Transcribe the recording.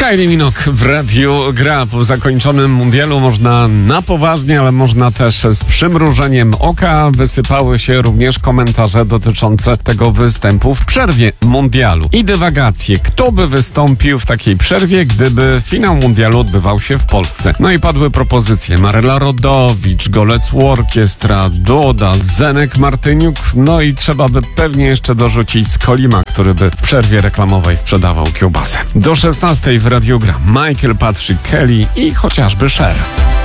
Kylie Minogue w Radiu Gra. Po zakończonym mundialu można na poważnie, ale można też z przymrużeniem oka. Wysypały się również komentarze dotyczące tego występu w przerwie mundialu. I dywagacje. Kto by wystąpił w takiej przerwie, gdyby finał mundialu odbywał się w Polsce? No i padły propozycje. Maryla Rodowicz, Golec Orkiestra, Duda, Zenek Martyniuk. No i trzeba by pewnie jeszcze dorzucić Skolima, który by w przerwie reklamowej sprzedawał kiełbasę. Do 16 w Radiu Gra Michael, Patrick Kelly i chociażby Cher.